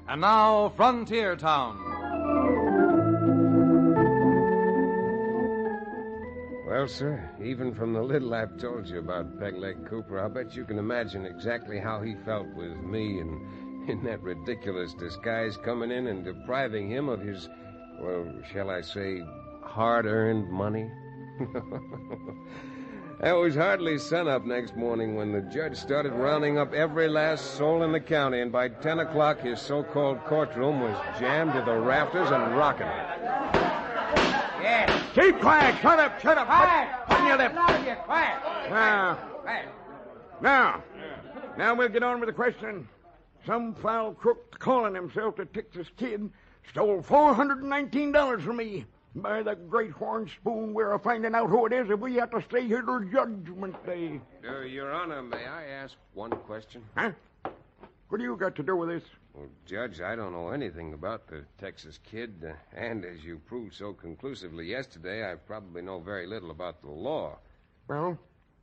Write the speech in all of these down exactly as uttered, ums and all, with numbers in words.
And now, Frontier Town. Well, sir, even from the little I've told you about Pegleg Cooper, I'll bet you can imagine exactly how he felt with me and in that ridiculous disguise coming in and depriving him of his, well, shall I say, hard-earned money. It was hardly sunup next morning when the judge started rounding up every last soul in the county, and by ten o'clock his so-called courtroom was jammed to the rafters and rocking. Yeah. Keep quiet. Shut up. Shut up. Quiet. Put your lip. Quiet. Now. Quiet. Now. Now we'll get on with the question. Some foul crook calling himself the Texas Kid stole four hundred nineteen dollars from me. By the great horn spoon, we're finding out who it is if we have to stay here till Judgment Day. Uh, Your Honor, may I ask one question? Huh? What do you got to do with this? Well, Judge, I don't know anything about the Texas Kid, uh, and as you proved so conclusively yesterday, I probably know very little about the law. Well?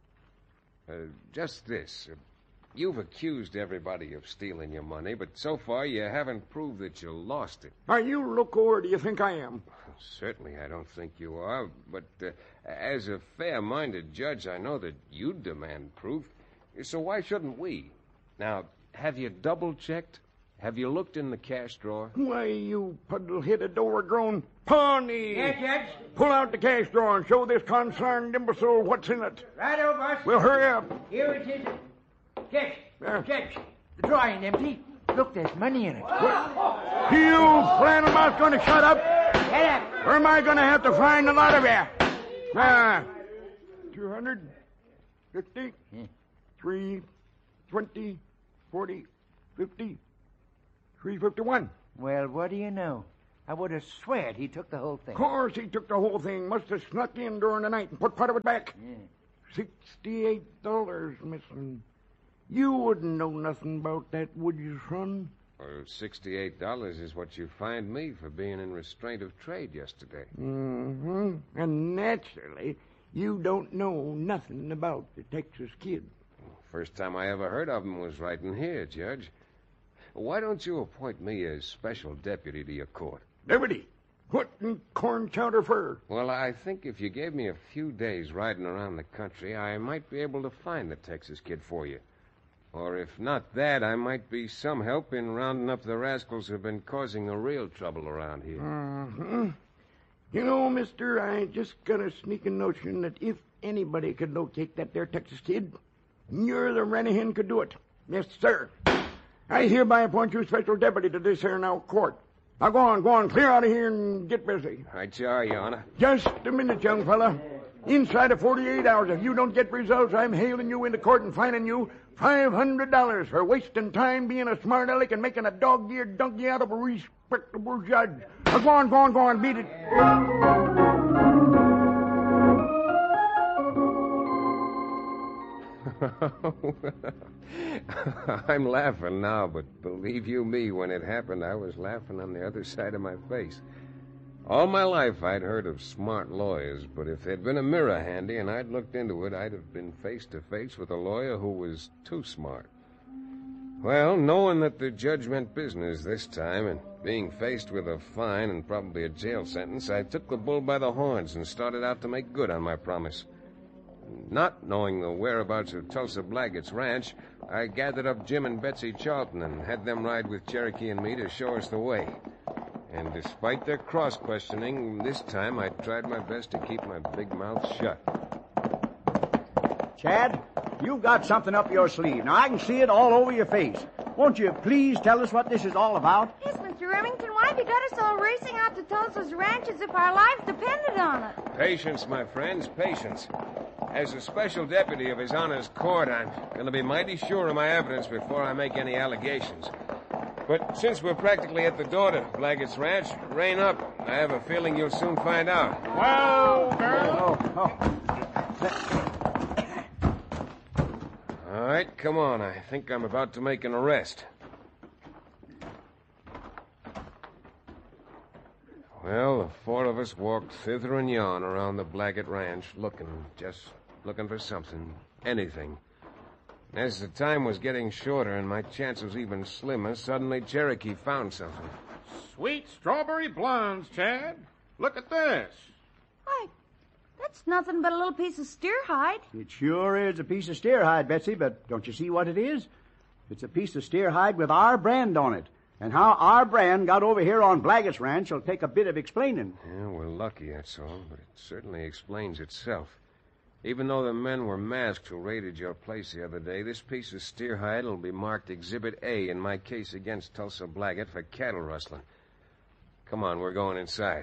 Uh, just this. Uh, you've accused everybody of stealing your money, but so far you haven't proved that you lost it. Are you loco, or do you think I am? Certainly, I don't think you are, but uh, as a fair-minded judge, I know that you'd demand proof, so why shouldn't we? Now, have you double-checked? Have you looked in the cash drawer? Why, you puddle-headed, overgrown Pawnee! Yes, Judge? Pull out the cash drawer and show this concerned imbecile what's in it. Righto, boss. Well, hurry up. Here it is. Judge, Yeah. Judge, the drawer ain't empty. Look, there's money in it. What? You flannel mouth going to shut up? Shut up. Or am I going to have to find a lot of you? Ah, two hundred, fifty, three, twenty, forty, fifty, three fifty-one. Well, what do you know? I would have sweared he took the whole thing. Of course he took the whole thing. Must have snuck in during the night and put part of it back. Yeah. Sixty-eight dollars missing. You wouldn't know nothing about that, would you, son? Well, sixty-eight dollars is what you fined me for being in restraint of trade yesterday. Mm-hmm. And naturally, you don't know nothing about the Texas Kid. First time I ever heard of him was right in here, Judge. Why don't you appoint me as special deputy to your court? Deputy, what in corn chowder for? Well, I think if you gave me a few days riding around the country, I might be able to find the Texas Kid for you. Or if not that, I might be some help in rounding up the rascals who've been causing the real trouble around here. Mm-hmm. You know, mister, I just got a sneaking notion that if anybody could locate that there Texas Kid, you're the Rennehin could do it. Yes, sir. I hereby appoint you special deputy to this here now court. Now go on, go on, clear out of here and get busy. Right you are, Your Honor. Just a minute, young fella. Inside of forty-eight hours, if you don't get results, I'm hailing you into court and fining you five hundred dollars for wasting time being a smart aleck and making a dog-eared donkey out of a respectable judge. Now go on, go on, go on, beat it. I'm laughing now, but believe you me, when it happened, I was laughing on the other side of my face. All my life I'd heard of smart lawyers, but if there'd been a mirror handy and I'd looked into it, I'd have been face to face with a lawyer who was too smart. Well, knowing that the judge meant business this time and being faced with a fine and probably a jail sentence, I took the bull by the horns and started out to make good on my promise. Not knowing the whereabouts of Tulsa Blaggett's ranch, I gathered up Jim and Betsy Charlton and had them ride with Cherokee and me to show us the way. And despite their cross-questioning, this time I tried my best to keep my big mouth shut. Chad, you've got something up your sleeve. Now, I can see it all over your face. Won't you please tell us what this is all about? Yes, Mister Remington, why have you got us all racing out to Tulsa's ranch as if our lives depended on it? Patience, my friends, patience. As a special deputy of His Honor's court, I'm going to be mighty sure of my evidence before I make any allegations. But since we're practically at the door to Blaggett's ranch, rein up. I have a feeling you'll soon find out. Well, girl. Oh, oh. All right, come on. I think I'm about to make an arrest. Well, the four of us walked thither and yon around the Blaggett Ranch, looking, just looking for something, anything. As the time was getting shorter and my chance was even slimmer, suddenly Cherokee found something. Sweet strawberry blondes, Chad. Look at this. Why, that's nothing but a little piece of steer hide. It sure is a piece of steer hide, Betsy, but don't you see what it is? It's a piece of steer hide with our brand on it. And how our brand got over here on Blaggett's Ranch will take a bit of explaining. Yeah, we're lucky, that's all, but it certainly explains itself. Even though the men were masked who raided your place the other day, this piece of steer hide will be marked Exhibit A in my case against Tulsa Blaggett for cattle rustling. Come on, we're going inside.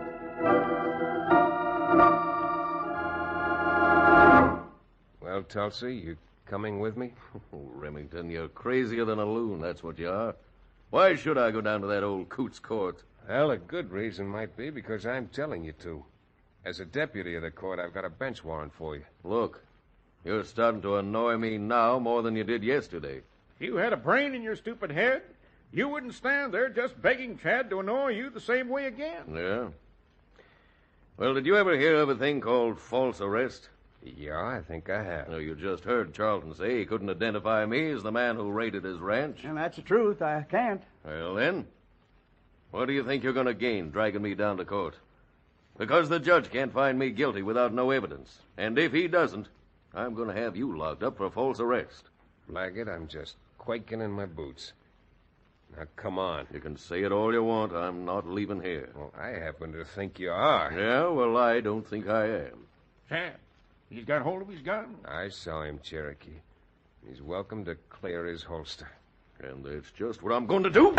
Well, Tulsa, you coming with me? Oh, Remington, you're crazier than a loon, that's what you are. Why should I go down to that old coot's court? Well, a good reason might be because I'm telling you to. As a deputy of the court, I've got a bench warrant for you. Look, you're starting to annoy me now more than you did yesterday. If you had a brain in your stupid head, you wouldn't stand there just begging Chad to annoy you the same way again. Yeah? Well, did you ever hear of a thing called false arrest? Yeah, I think I have. No, you just heard Charlton say he couldn't identify me as the man who raided his ranch. And that's the truth. I can't. Well, then, what do you think you're going to gain dragging me down to court? Because the judge can't find me guilty without no evidence. And if he doesn't, I'm going to have you locked up for false arrest. Blaggett, I'm just quaking in my boots. Now, come on. You can say it all you want. I'm not leaving here. Well, I happen to think you are. Yeah, well, I don't think I am. Chad, he's got hold of his gun. I saw him, Cherokee. He's welcome to clear his holster. And that's just what I'm going to do.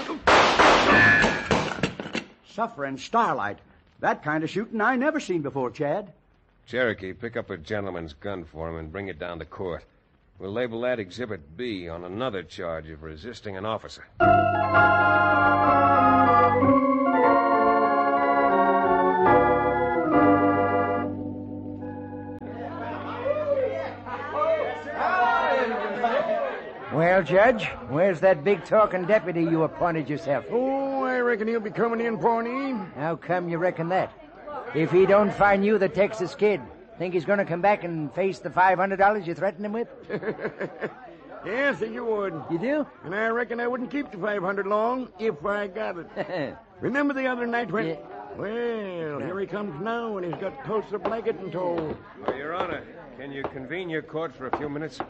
Suffering starlight. That kind of shooting I never seen before, Chad. Cherokee, pick up a gentleman's gun for him and bring it down to court. We'll label that Exhibit B on another charge of resisting an officer. Well, Judge, where's that big talking deputy you appointed yourself? Oh, I reckon he'll be coming in, Pawnee. How come you reckon that? If he don't find you the Texas Kid, think he's going to come back and face the five hundred dollars you threatened him with? Yes, you would. You do? And I reckon I wouldn't keep the five hundred long if I got it. Remember the other night when... Yeah. Well, here he comes now, and he's got Tulsa Blaggett in tow. Well, Your Honor, can you convene your court for a few minutes?